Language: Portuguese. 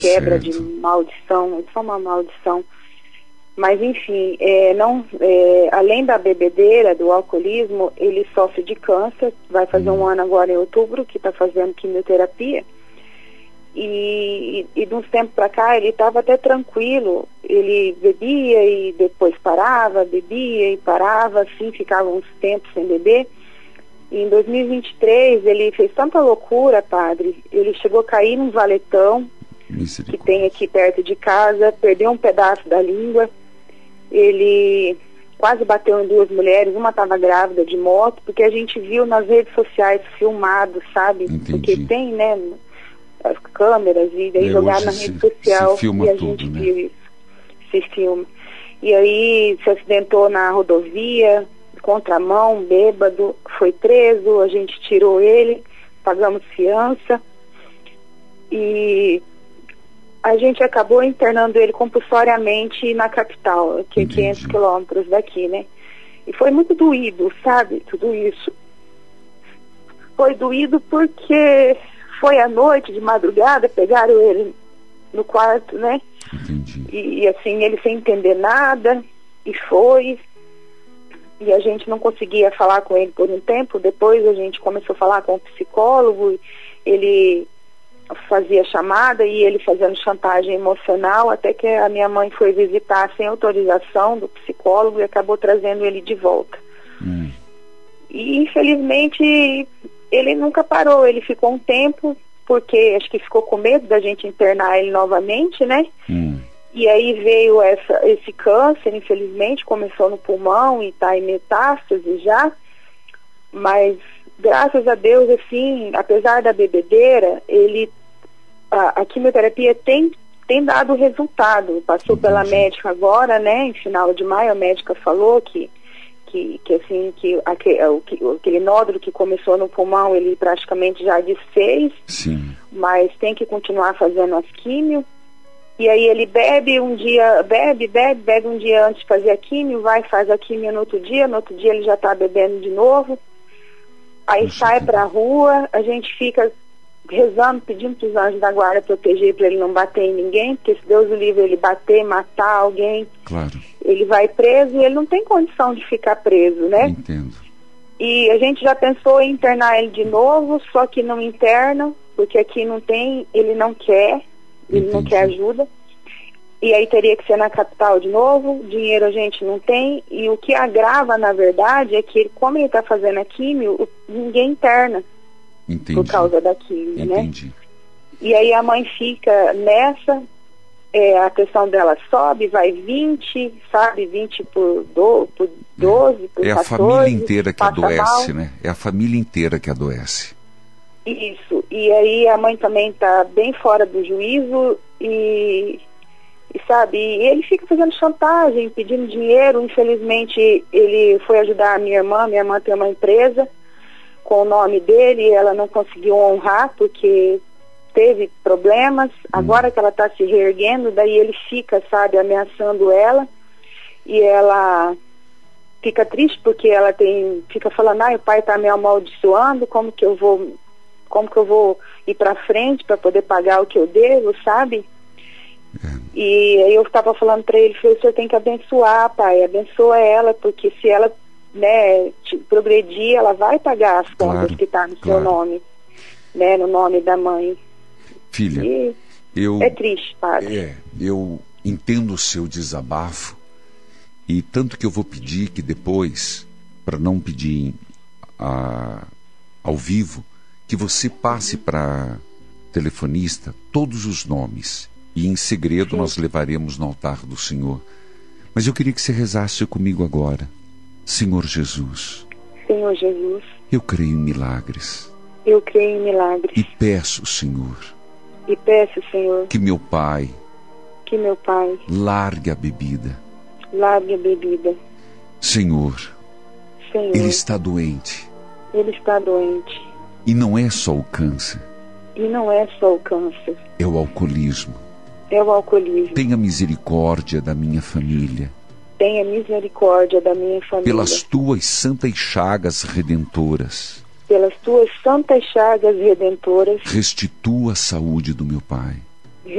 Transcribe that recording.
quebra certo. de maldição, isso é uma maldição. Mas enfim, além da bebedeira, do alcoolismo, ele sofre de câncer, vai fazer um ano agora em outubro, que está fazendo quimioterapia. E de uns tempos para cá ele estava até tranquilo, ele bebia e depois parava, bebia e parava, assim, ficava uns tempos sem beber. E em 2023 ele fez tanta loucura, padre, ele chegou a cair num valetão que tem aqui perto de casa, perdeu um pedaço da língua, ele quase bateu em duas mulheres, uma estava grávida de moto, porque a gente viu nas redes sociais filmado, sabe? Entendi. Porque tem, né, as câmeras, e daí jogar na rede social, filma e a tudo, gente né? viu isso, se filma. E aí se acidentou na rodovia, contramão, bêbado, foi preso, a gente tirou ele, pagamos fiança, e a gente acabou internando ele compulsoriamente na capital, que é 500 quilômetros daqui, né? E foi muito doído, sabe, tudo isso. Foi doído porque foi à noite, de madrugada, pegaram ele no quarto, né? Entendi. E assim, ele sem entender nada, e foi. E a gente não conseguia falar com ele por um tempo. Depois a gente começou a falar com o psicólogo, ele fazia chamada e ele fazendo chantagem emocional, até que a minha mãe foi visitar sem autorização do psicólogo e acabou trazendo ele de volta. E infelizmente ele nunca parou, ele ficou um tempo, porque acho que ficou com medo da gente internar ele novamente, né? E aí veio esse câncer, infelizmente, começou no pulmão e está em metástase já, mas graças a Deus, assim, apesar da bebedeira, a quimioterapia tem dado resultado. Passou pela médica agora, né, em final de maio, a médica falou que aquele nódulo que começou no pulmão, ele praticamente já desfez, mas tem que continuar fazendo as químio. E aí ele bebe um dia antes de fazer a químio, faz a químio no outro dia ele já está bebendo de novo. Aí sai pra rua, a gente fica rezando, pedindo para os anjos da guarda proteger, para ele não bater em ninguém, porque se Deus o livre ele bater, matar alguém, ele vai preso e ele não tem condição de ficar preso, né? Entendo. E a gente já pensou em internar ele de novo, só que não interna, porque aqui não tem, ele não quer ajuda. E aí teria que ser na capital de novo, dinheiro a gente não tem, e o que agrava, na verdade, é que como ele está fazendo a químio, ninguém interna. Por causa da químio, né? E aí a mãe fica nessa, a pressão dela sobe, vai 20, sabe, 20 por 12, por 14. É a família inteira que adoece, né? É a família inteira que adoece. Isso, e aí a mãe também está bem fora do juízo e ele fica fazendo chantagem, pedindo dinheiro. Infelizmente ele foi ajudar a minha irmã tem uma empresa com o nome dele, e ela não conseguiu honrar porque teve problemas. Agora que ela está se reerguendo, daí ele fica, sabe, ameaçando ela, e ela fica triste porque ela fica falando, o pai está me amaldiçoando, como que eu vou ir para frente para poder pagar o que eu devo, sabe? E aí eu estava falando para ele, o senhor tem que abençoar, pai, abençoa ela, porque se ela, né, progredir, ela vai pagar as contas que está no seu nome, né, no nome da mãe. Filha, é triste, padre. Eu entendo o seu desabafo, e tanto que eu vou pedir que depois, para não pedir ao vivo, que você passe para telefonista todos os nomes, e em segredo nós levaremos no altar do Senhor. Mas eu queria que você rezasse comigo agora. Senhor Jesus, eu creio em milagres. E peço, Senhor, que meu pai largue a bebida. Senhor, ele está doente. E não é só o câncer. É o alcoolismo. Tenha misericórdia da minha família. Pelas tuas santas chagas redentoras. Restitua a saúde do meu pai.